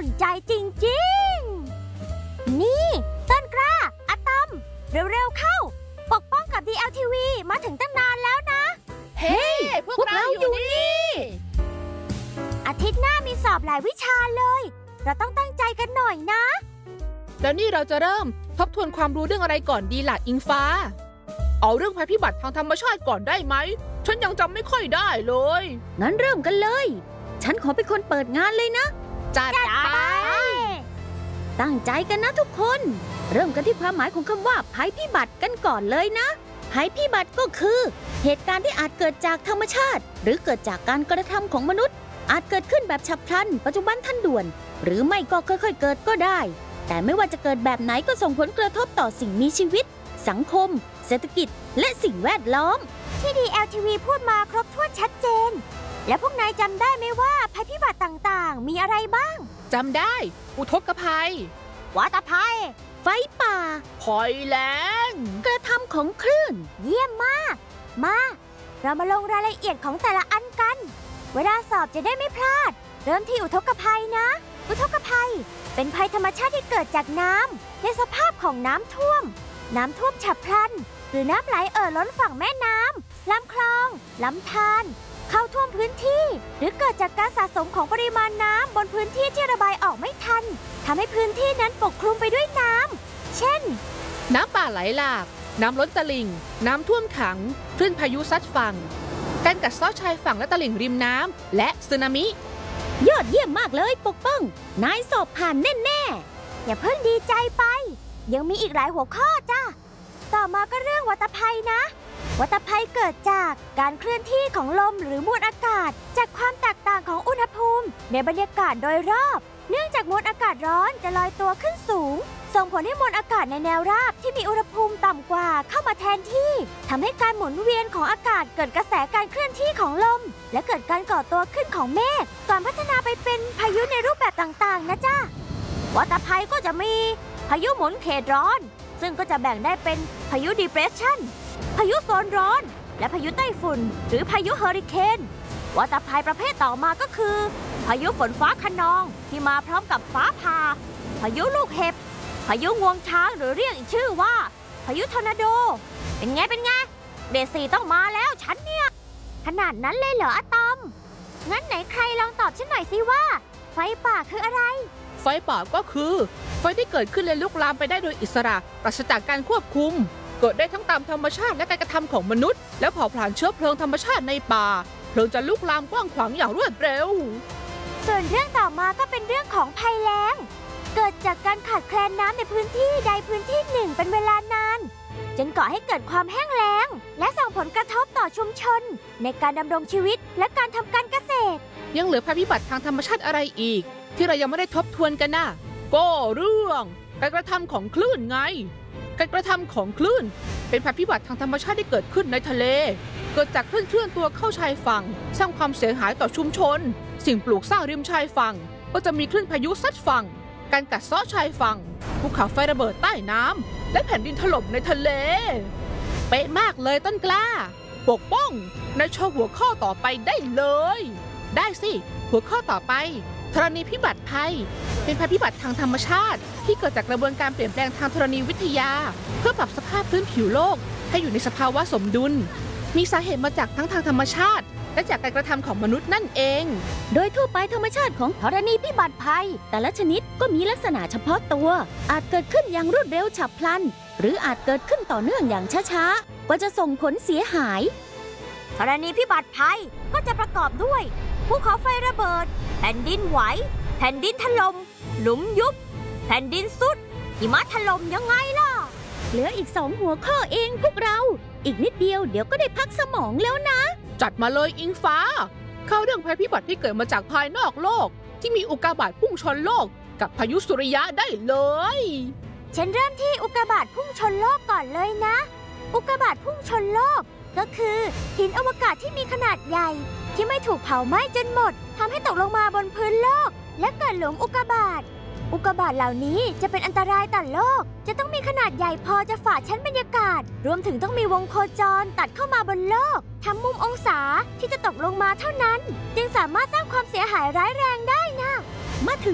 อุ่นใจจริงๆนี่ต้นกล้าอะตอมเร็วๆเข้าปกป้องกับ DLTV มาถึงตั้งนานแล้วนะเฮ้พวกเราอยู่นี่อาทิตย์หน้ามีสอบหลายวิชาเลยเราต้องตั้งใจกันหน่อยนะแล้วนี่เราจะเริ่มทบทวนความรู้เรื่องอะไรก่อนดีล่ะอิงฟ้าเอาเรื่องภัยพิบัติทางธรรมชาติก่อนได้ไหมฉันยังจำไม่ค่อยได้เลยงั้นเริ่มกันเลยฉันขอเป็นคนเปิดงานเลยนะจัดไปตั้งใจกันนะทุกคนเริ่มกันที่ความหมายของคำว่าภัยพิบัติกันก่อนเลยนะภัยพิบัติก็คือเหตุการณ์ที่อาจเกิดจากธรรมชาติหรือเกิดจากการกระทำของมนุษย์อาจเกิดขึ้นแบบฉับพลันปัจจุบันทันด่วนหรือไม่ก็ค่อยๆเกิดก็ได้แต่ไม่ว่าจะเกิดแบบไหนก็ส่งผลกระทบต่อสิ่งมีชีวิตสังคมเศรษฐกิจและสิ่งแวดล้อมที่ DLTV พูดมาครบถ้วนชัดเจนและพวกนายจำได้ไหมว่าภัยพิบัติต่างๆมีอะไรบ้างจำได้อุทกภัยวัฏภัยไฟป่าภัยแล้งกระทำของคลื่นเยี่ยมมากมาเรามาลงรายละเอียดของแต่ละอันกันเวลาสอบจะได้ไม่พลาดเริ่มที่อุทกภัยนะอุทกภัยเป็นภัยธรรมชาติที่เกิดจากน้ำในสภาพของน้ำท่วมฉับพลันหรือน้ำไหลล้นฝั่งแม่น้ำลำคลองลำธารเข้าท่วมพื้นที่หรือเกิดจากการสะสมของปริมาณน้ำบนพื้นที่ที่ระบายออกไม่ทันทำให้พื้นที่นั้นปกคลุมไปด้วยน้ำเช่นน้ำป่าไหลหลากน้ำล้นตลิ่งน้ำท่วมขังคลื่นพายุซัดฝั่งการกัดเซาะชายฝั่งและตลิ่งริมน้ำและสึนามิยอดเยี่ยมมากเลยปกป้องนายสอบผ่านแน่ๆอย่าเพิ่งดีใจไปยังมีอีกหลายหัวข้อจ้ะต่อมาก็เรื่องวัฏภัยนะวัฏภัยเกิดจากการเคลื่อนที่ของลมหรือมวลอากาศจากความแตกต่างของอุณหภูมิในบรรยากาศโดยรอบเนื่องจากมวลอากาศร้อนจะลอยตัวขึ้นสูงส่งผลให้มวลอากาศในแนวราบที่มีอุณหภูมิต่ำกว่าเข้ามาแทนที่ทำให้การหมุนเวียนของอากาศเกิดกระแสการเคลื่อนที่ของลมและเกิดการก่อตัวขึ้นของเมฆก่อนพัฒนาไปเป็นพายุในรูปแบบต่างๆนะจ๊ะวัฏภัยก็จะมีพายุหมุนเขตร้อนซึ่งก็จะแบ่งได้เป็นพายุ depression พายุโซนร้อนและพายุไต้ฝุ่นหรือพายุเฮอริเคนวัฏภัยประเภทต่อมาก็คือพายุฝนฟ้าคะนองที่มาพร้อมกับฟ้าผ่าพายุลูกเห็บพายุงวงช้างหรือเรียกอีกชื่อว่าพายุทอร์นาโดเป็นไงเดด4ต้องมาแล้วฉันเนี่ยขนาดนั้นเลยเหรออะตอมงั้นไหนใครลองตอบฉันหน่อยสิว่าไฟป่าคืออะไรไฟป่าก็คือไฟที่เกิดขึ้นและลุกลามไปได้โดยอิสระปราศจากการควบคุมเกิดได้ทั้งตามธรรมชาติและการกระทำของมนุษย์และเผาผลาญเชื้อเพลิงธรรมชาติในป่าเพลิงจะลุกลามกว้างขวางอย่างรวดเร็วส่วนเรื่องต่อมาก็เป็นเรื่องของภัยแล้งเกิดจากการขาดแคลนน้ำในพื้นที่ใดพื้นที่หนึ่งเป็นเวลานานจนก่อให้เกิดความแห้งแล้งและส่งผลกระทบต่อชุมชนในการดำรงชีวิตและการทำการเกษตรยังเหลือภัยพิบัติทางธรรมชาติอะไรอีกที่เรายังไม่ได้ทบทวนกันนะก็เรื่องการกระทำของคลื่นไงการกระทำของคลื่นเป็นภัยพิบัติทางธรรมชาติที่เกิดขึ้นในทะเลเกิดจากคลื่นเคลื่อนตัวเข้าชายฝั่งสร้างความเสียหายต่อชุมชนสิ่งปลูกสร้างริมชายฝั่งก็จะมีคลื่นพายุซัดฝั่งการกัดเซาะชายฝั่งภูเขาไฟระเบิดใต้น้ำและแผ่นดินถล่มในทะเลเป๊ะมากเลยต้นกล้าปกป้องในโชว์หัวข้อต่อไปได้เลยได้สิหัวข้อต่อไปธรณีพิบัติภัยเป็นภัยพิบัติทางธรรมชาติที่เกิดจากกระบวนการเปลี่ยนแปลงทางธรณีวิทยาเพื่อปรับสภาพพื้นผิวโลกให้อยู่ในสภาวะสมดุลมีสาเหตุมาจากทั้งทางธรรมชาติและจากการกระทำของมนุษย์นั่นเองโดยทั่วไปธรรมชาติของธรณีพิบัติภัยแต่ละชนิดก็มีลักษณะเฉพาะตัวอาจเกิดขึ้นอย่างรวดเร็วฉับพลันหรืออาจเกิดขึ้นต่อเนื่องอย่างช้าๆก็จะส่งผลเสียหายธรณีพิบัติภัยก็จะประกอบด้วยภูเขาไฟระเบิดแผ่นดินไหวแผ่นดินถล่มหลุมยุบแผ่นดินสุดหิมะถล่มยังไงล่ะเหลืออีก2หัวข้อเองพวกเราอีกนิดเดียวเดี๋ยวก็ได้พักสมองแล้วนะจัดมาเลยอิงฟ้าเข้าเรื่องภัยพิบัติที่เกิดมาจากภายนอกโลกที่มีอุกกาบาตพุ่งชนโลกกับพายุสุริยะได้เลยฉันเริ่มที่อุกกาบาตพุ่งชนโลกก่อนเลยนะอุกกาบาตพุ่งชนโลกก็คือหินอวกาศที่มีขนาดใหญ่ที่ไม่ถูกเผาไหม้จนหมดทำให้ตกลงมาบนพื้นโลกและเกิดหลุมอุกกาบาตเหล่านี้จะเป็นอันตรายต่อโลกจะต้องมีขนาดใหญ่พอจะฝ่าชั้นบรรยากาศรวมถึงต้องมีวงโคจรตัดเข้ามาบนโลกทำมุมองศาที่จะตกลงมาเท่านั้นจึงสามารถสร้างความเสียหายร้ายแรงได้นะมาถึง